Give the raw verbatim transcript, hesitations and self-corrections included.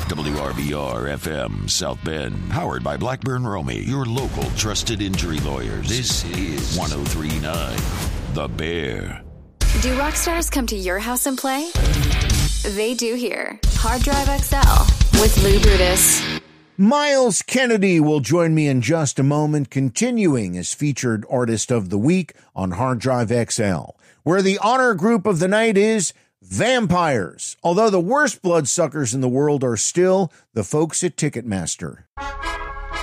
W R V R F M South Bend, powered by Blackburn Romy, your local trusted injury lawyers. This is one oh three point nine The Bear. Do rock stars come to your house and play? They do here. Hard Drive X L with Lou Brutus. Miles Kennedy will join me in just a moment, continuing as featured artist of the week on Hard Drive X L, where the honor group of the night is vampires, although the worst bloodsuckers in the world are still the folks at Ticketmaster.